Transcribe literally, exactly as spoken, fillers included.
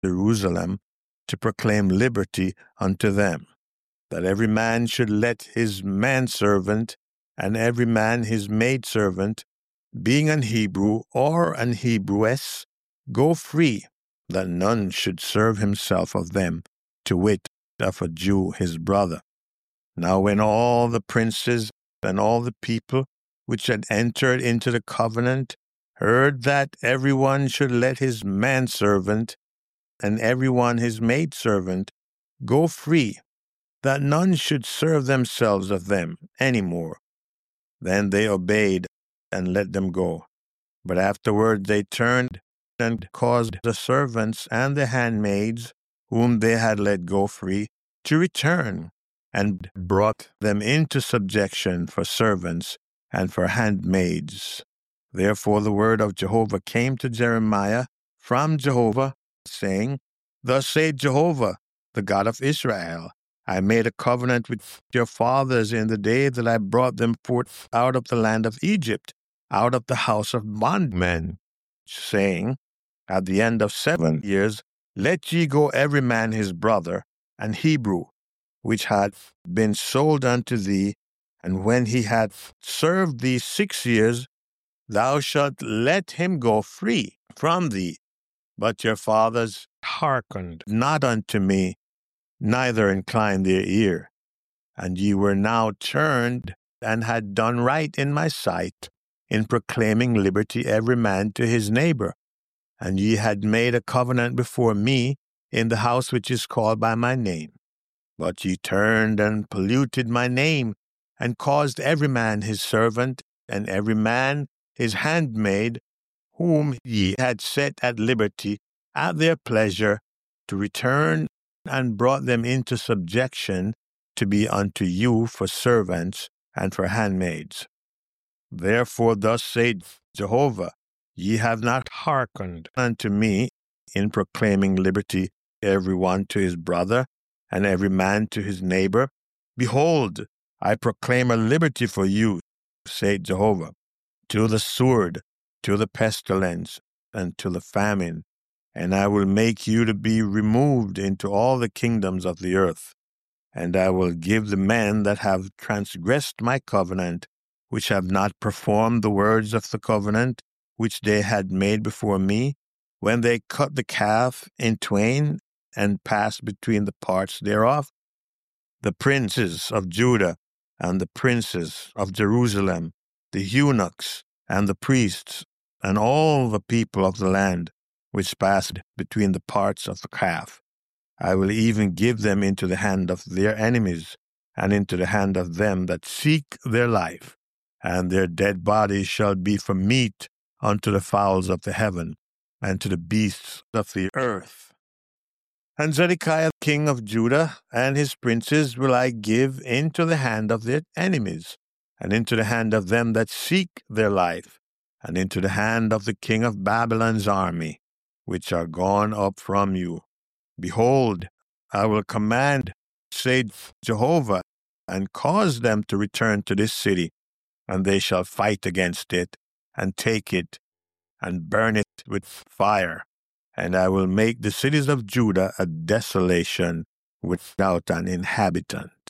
Jerusalem to proclaim liberty unto them, that every man should let his manservant and every man his maidservant, being an Hebrew or an Hebrewess, go free, that none should serve himself of them, to wit, of a Jew his brother. Now when all the princes and all the people which had entered into the covenant heard that every one should let his manservant and every one his maidservant go free, that none should serve themselves of them any more, then they obeyed and let them go. But afterward they turned and caused the servants and the handmaids, whom they had let go free, to return, and brought them into subjection for servants and for handmaids. Therefore the word of Jehovah came to Jeremiah from Jehovah, saying, Thus saith Jehovah, the God of Israel, I made a covenant with your fathers in the day that I brought them forth out of the land of Egypt, out of the house of bondmen, saying, At the end of seven years, let ye go every man his brother, an Hebrew, which had been sold unto thee, and when he had served thee six years, thou shalt let him go free from thee. But your fathers hearkened not unto me, neither inclined their ear. And ye were now turned, and had done right in my sight, in proclaiming liberty every man to his neighbor. And ye had made a covenant before me in the house which is called by my name. But ye turned and polluted my name, and caused every man his servant, and every man his handmaid, whom ye had set at liberty at their pleasure, to return, and brought them into subjection to be unto you for servants and for handmaids. Therefore thus saith Jehovah, Ye have not hearkened unto me in proclaiming liberty every one to his brother, and every man to his neighbor. Behold, I proclaim a liberty for you, saith Jehovah, to the sword, to the pestilence, and to the famine, and I will make you to be removed into all the kingdoms of the earth. And I will give the men that have transgressed my covenant, which have not performed the words of the covenant which they had made before me, when they cut the calf in twain and passed between the parts thereof, the princes of Judah and the princes of Jerusalem, the eunuchs and the priests, and all the people of the land, which passed between the parts of the calf. I will even give them into the hand of their enemies, and into the hand of them that seek their life, and their dead bodies shall be for meat unto the fowls of the heaven, and to the beasts of the earth. And Zedekiah king of Judah and his princes will I give into the hand of their enemies, and into the hand of them that seek their life, and into the hand of the king of Babylon's army, which are gone up from you. Behold, I will command, saith Jehovah, and cause them to return to this city, and they shall fight against it, and take it, and burn it with fire. And I will make the cities of Judah a desolation without an inhabitant.